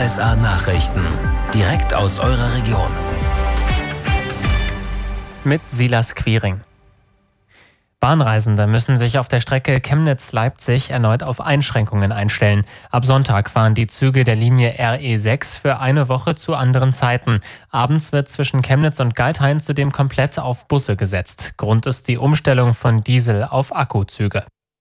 RSA Nachrichten. Direkt aus eurer Region. Mit Silas Quiring. Bahnreisende müssen sich auf der Strecke Chemnitz-Leipzig erneut auf Einschränkungen einstellen. Ab Sonntag fahren die Züge der Linie RE6 für eine Woche zu anderen Zeiten. Abends wird zwischen Chemnitz und Geithain zudem komplett auf Busse gesetzt. Grund ist die Umstellung von Diesel auf Akkuzüge.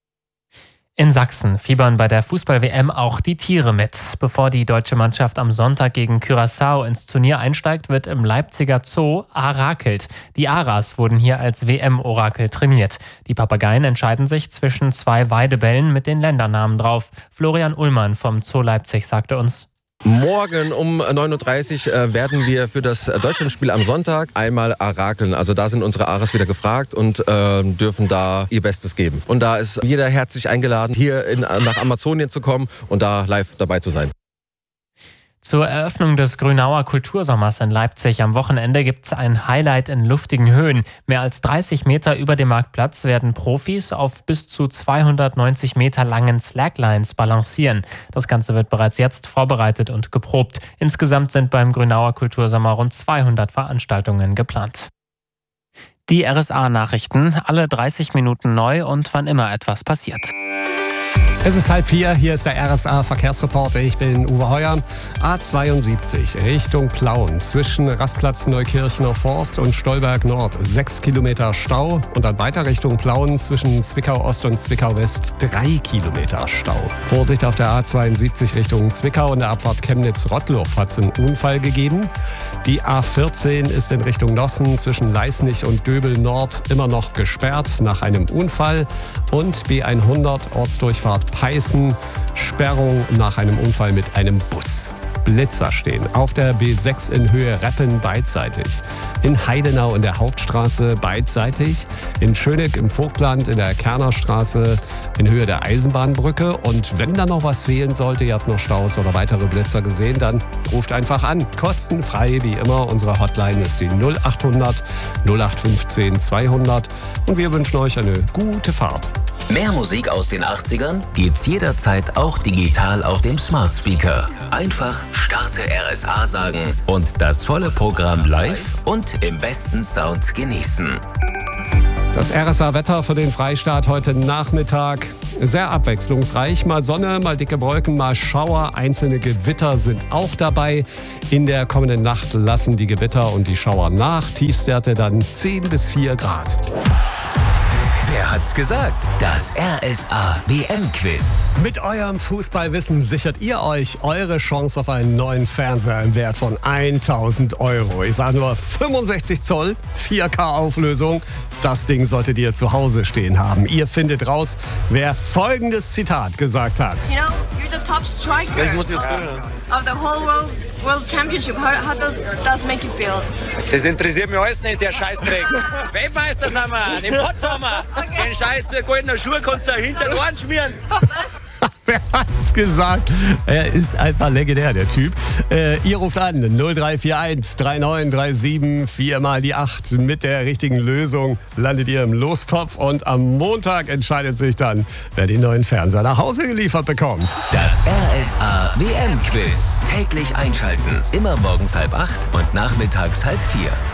In Sachsen fiebern bei der Fußball-WM auch die Tiere mit. Bevor die deutsche Mannschaft am Sonntag gegen Curaçao ins Turnier einsteigt, wird im Leipziger Zoo arakelt. Die Aras wurden hier als WM-Orakel trainiert. Die Papageien entscheiden sich zwischen zwei Weidebällen mit den Ländernamen drauf. Florian Ullmann vom Zoo Leipzig sagte uns: Morgen um 9.30 Uhr werden wir für das Deutschlandspiel am Sonntag einmal arakeln. Also da sind unsere Aras wieder gefragt und dürfen da ihr Bestes geben. Und da ist jeder herzlich eingeladen, hier nach Amazonien zu kommen und da live dabei zu sein. Zur Eröffnung des Grünauer Kultursommers in Leipzig am Wochenende gibt es ein Highlight in luftigen Höhen. Mehr als 30 Meter über dem Marktplatz werden Profis auf bis zu 290 Meter langen Slacklines balancieren. Das Ganze wird bereits jetzt vorbereitet und geprobt. Insgesamt sind beim Grünauer Kultursommer rund 200 Veranstaltungen geplant. Die RSA-Nachrichten, alle 30 Minuten neu und wann immer etwas passiert. Es ist 3:30, hier ist der RSA-Verkehrsreporter. Ich bin Uwe Heuer. A72 Richtung Plauen zwischen Rastplatz Neukirchener Forst und Stolberg Nord 6 Kilometer Stau. Und dann weiter Richtung Plauen zwischen Zwickau Ost und Zwickau West 3 Kilometer Stau. Vorsicht auf der A72 Richtung Zwickau. In der Abfahrt Chemnitz-Rottluff hat es einen Unfall gegeben. Die A14 ist in Richtung Nossen zwischen Leisnig und Döbel Nord immer noch gesperrt nach einem Unfall. Und B100 Ortsdurchfahrt Peißen, Sperrung nach einem Unfall mit einem Bus. Blitzer stehen auf der B6 in Höhe Reppen beidseitig. In Heidenau in der Hauptstraße beidseitig. In Schöneck im Vogtland in der Kernerstraße in Höhe der Eisenbahnbrücke. Und wenn da noch was fehlen sollte, ihr habt noch Staus oder weitere Blitzer gesehen, dann ruft einfach an. Kostenfrei wie immer. Unsere Hotline ist die 0800 0815 200. Und wir wünschen euch eine gute Fahrt. Mehr Musik aus den 80ern gibt's jederzeit auch digital auf dem Smart Speaker. Einfach Starte RSA sagen und das volle Programm live und im besten Sound genießen. Das RSA-Wetter für den Freistaat heute Nachmittag. Sehr abwechslungsreich. Mal Sonne, mal dicke Wolken, mal Schauer. Einzelne Gewitter sind auch dabei. In der kommenden Nacht lassen die Gewitter und die Schauer nach. Tiefstwerte dann 10 bis 4 Grad. Wer hat's gesagt? Das RSA WM-Quiz. Mit eurem Fußballwissen sichert ihr euch eure Chance auf einen neuen Fernseher im Wert von 1.000 Euro. Ich sage nur 65 Zoll, 4K-Auflösung. Das Ding solltet ihr zu Hause stehen haben. Ihr findet raus, wer folgendes Zitat gesagt hat. You know, you're the top striker. Ich muss dir zuhören. Of the whole World Championship. How does that make you feel? Das interessiert mich alles nicht, der Scheißdreck. Weltmeister sind wir, den Pott haben wir. Okay. Den Scheiß goldenen Schuh kannst du hinter den Ohren schmieren. Wer hat's gesagt? Er ist einfach legendär, der Typ. Ihr ruft an 0341 3937 4 mal die 8. Mit der richtigen Lösung landet ihr im Lostopf und am Montag entscheidet sich dann, wer den neuen Fernseher nach Hause geliefert bekommt. Das RSA WM-Quiz. Täglich einschalten. Immer morgens 7:30 und nachmittags 7:30.